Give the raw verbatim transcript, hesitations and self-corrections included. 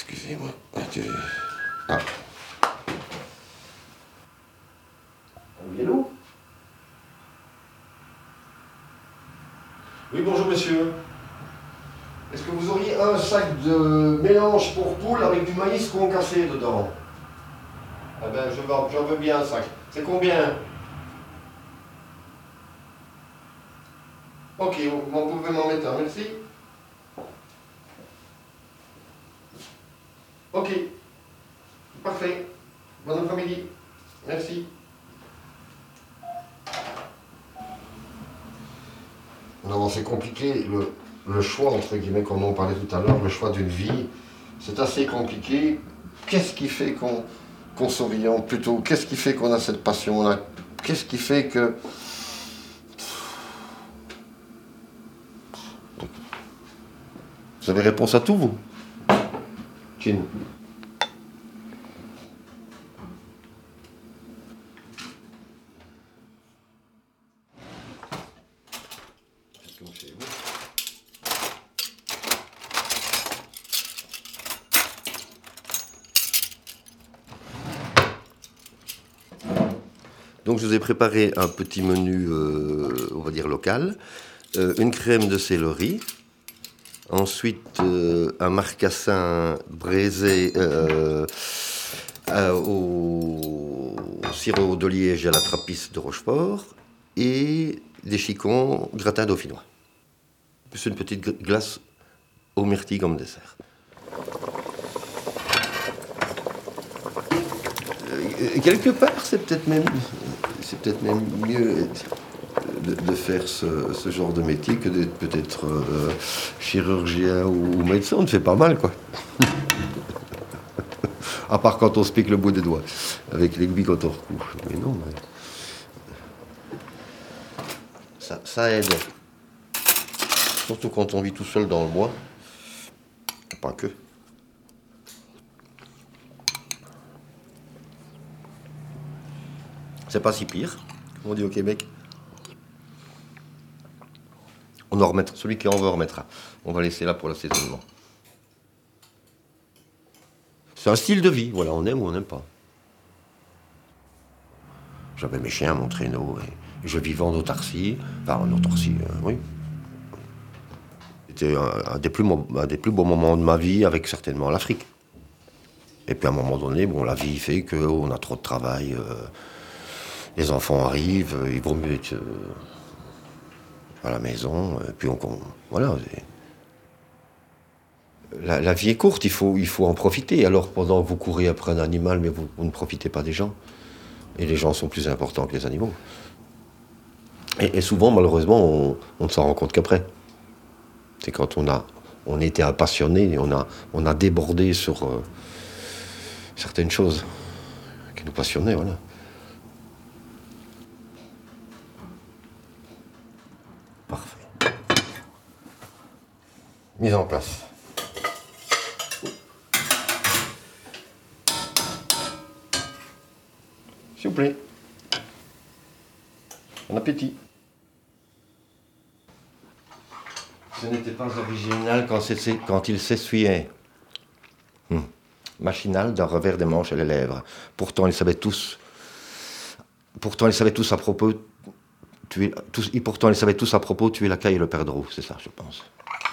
Excusez-moi. Ah. Oui, allô? Oui, bonjour monsieur. Est-ce que vous auriez un sac de mélange pour poules avec du maïs concassé dedans? Ah ben, je veux- j'en veux bien un sac. C'est combien? Ok, vous, vous pouvez m'en mettre un, merci. Ok, parfait. Bon après-midi. Merci. Non, c'est compliqué. Le, le choix, entre guillemets, comme on parlait tout à l'heure, le choix d'une vie, c'est assez compliqué. Qu'est-ce qui fait qu'on qu'on s'oriente plutôt? Qu'est-ce qui fait qu'on a cette passion-là? Qu'est-ce qui fait que... Vous avez réponse à tout, vous? Chin. Comme chez vous. Donc je vous ai préparé un petit menu, euh, on va dire local, euh, une crème de céleri, ensuite euh, un marcassin braisé euh, euh, au sirop de liège et à la trapisse de Rochefort et des chicons gratin dauphinois. Plus une petite glace aux myrtilles comme dessert. Euh, quelque part, c'est peut-être même, c'est peut-être même mieux de, de faire ce, ce genre de métier que d'être peut-être euh, chirurgien ou, ou médecin. On ne fait pas mal, quoi. À part quand on se pique le bout des doigts, avec l'aiguille quand on recouche. Mais non, mais... Ça, ça aide. Surtout quand on vit tout seul dans le bois. Pas que. C'est pas si pire, comme on dit au Québec. On en remettra. Celui qui en veut en remettra. On va laisser là pour l'assaisonnement. C'est un style de vie, voilà, on aime ou on n'aime pas. J'avais mes chiens, mon traîneau, et je vivais en autarcie. Enfin, en autarcie, euh, oui. C'était un, un, des plus, un des plus beaux moments de ma vie, avec certainement l'Afrique. Et puis à un moment donné, bon, la vie fait qu'on a trop de travail. Euh, les enfants arrivent, il vaut mieux être euh, à la maison. Et puis on, on voilà. La, la vie est courte, il faut, il faut en profiter. Alors pendant que vous courez après un animal, mais vous, vous ne profitez pas des gens. Et les gens sont plus importants que les animaux. Et, et souvent, malheureusement, on, on ne s'en rend compte qu'après. C'est quand on a, on était un passionné, on a, on a débordé sur euh, certaines choses qui nous passionnaient, voilà. Parfait. Mise en place. S'il vous plaît. Bon appétit. Ce n'était pas original quand, quand il s'essuyait. Hum. Machinal d'un revers des manches et les lèvres. Pourtant, ils savaient tous. Pourtant, ils savaient tous à propos. Tuer, tous, et pourtant, ils savaient tous à propos tuer la caille et le perdreau. C'est ça, je pense.